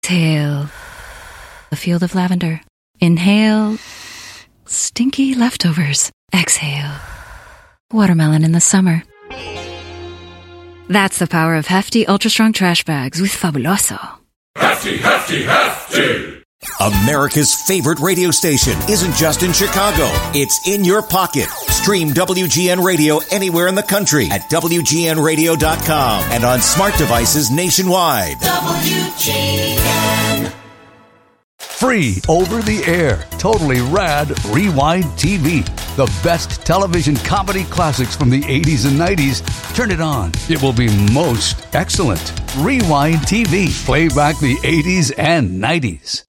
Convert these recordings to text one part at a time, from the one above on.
Exhale, a field of lavender. Inhale, stinky leftovers. Exhale, watermelon in the summer. That's the power of hefty, ultra-strong trash bags with Fabuloso. Hefty, hefty, hefty! America's favorite radio station isn't just in Chicago. It's in your pocket. Stream WGN Radio anywhere in the country at WGNradio.com and on smart devices nationwide. WGN. Free over the air, totally rad Rewind TV. The best television comedy classics from the 80s and 90s. Turn it on. It will be most excellent. Rewind TV. Play back the 80s and 90s.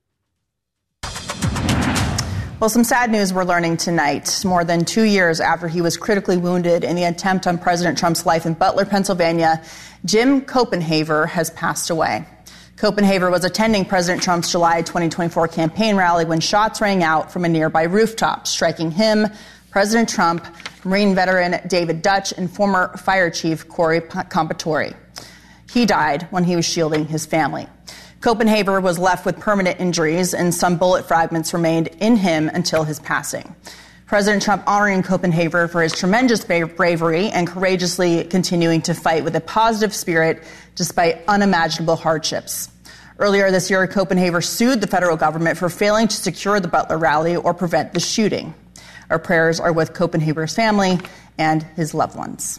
Well, some sad news we're learning tonight. More than 2 years after he was critically wounded in the attempt on President Trump's life in Butler, Pennsylvania, Jim Copenhaver has passed away. Copenhaver was attending President Trump's July 2024 campaign rally when shots rang out from a nearby rooftop, striking him, President Trump, Marine veteran David Dutch, and former fire chief Corey Compatore. He died when he was shielding his family. Copenhaver was left with permanent injuries, and some bullet fragments remained in him until his passing. President Trump honoring Copenhaver for his tremendous bravery and courageously continuing to fight with a positive spirit despite unimaginable hardships. Earlier this year, Copenhaver sued the federal government for failing to secure the Butler rally or prevent the shooting. Our prayers are with Copenhaver's family and his loved ones.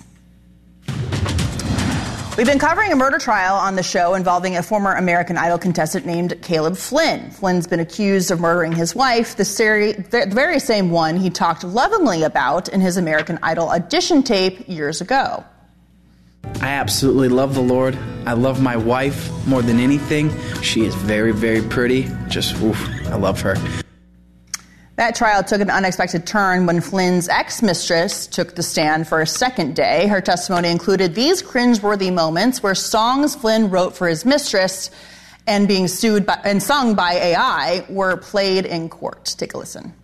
We've been covering a murder trial on the show involving a former American Idol contestant named Caleb Flynn. Flynn's been accused of murdering his wife, the very same one he talked lovingly about in his American Idol audition tape years ago. I absolutely love the Lord. I love my wife more than anything. She is very, very pretty. I love her. That trial took an unexpected turn when Flynn's ex-mistress took the stand for a second day. Her testimony included these cringeworthy moments where songs Flynn wrote for his mistress and being sued by, and sung by AI were played in court. Take a listen.